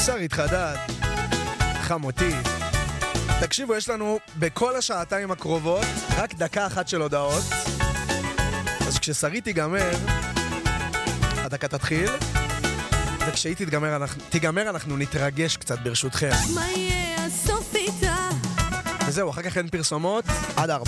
שרית חדד, חמותי. תקשיבו, יש לנו בכל השעתיים הקרובות רק דקה אחת של הודעות, אז כששרית תיגמר, הדקה תתחיל, וכשהיא תיגמר אנחנו נתרגש קצת ברשותכם. מה יהיה הסוף איתה? וזהו, אחר כך אין פרסומות עד 4.